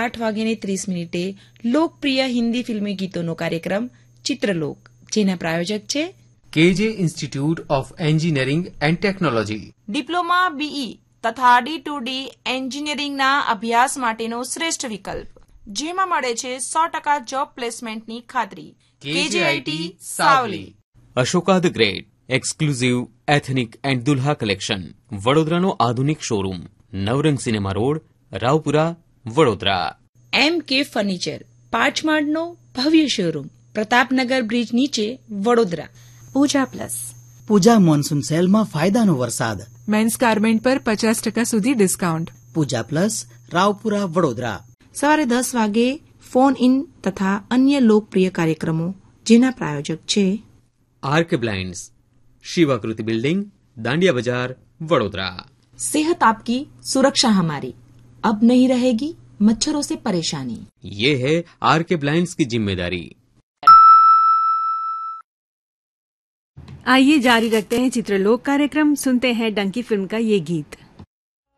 8:30 લોકપ્રિય હિન્દી ફિલ્મી ગીતોનો કાર્યક્રમ ચિત્રલોક, જેના પ્રાયોજક છે કેજે institute of engineering and technology. Diploma BE તથા D2D એન્જિનિયરિંગના અભ્યાસ માટેનો શ્રેષ્ઠ વિકલ્પ, જેમાં મળે છે 100% જોબ પ્લેસમેન્ટની ખાતરી. KJIT Savli. Ashoka the great exclusive ethnic and Dulha collection, વડોદરાનો આધુનિક શોરૂમ, નવરંગ cinema road, Raopura, Vadodara. MK furniture, પાંચમાળનો ભવ્ય શોરૂમ, પ્રતાપનગર બ્રિજ નીચે, વડોદરા. પૂજા પ્લસ, પૂજા મોન્સૂન સેલમાં ફાયદાનો વરસાદ. મેન્સ ગાર્મેન્ટ પર 50% સુધી ડિસ્કાઉન્ટ. પૂજા પ્લસ, રાવપુરા, વડોદરા. સવારે 10 વાગે ફોન ઇન તથા અન્ય લોકપ્રિય કાર્યક્રમો, જેના પ્રાયોજક છે આર્ક બ્લાઇન્ડ્સ, शिवाकृति बिल्डिंग, दांडिया बाजार, वडोदरा. सेहत आपकी सुरक्षा हमारी, अब नहीं रहेगी मच्छरों से परेशानी. ये है आरके ब्लाइंड्स की जिम्मेदारी. आइए जारी रखते हैं चित्रलोक कार्यक्रम, सुनते हैं डंकी फिल्म का ये गीत.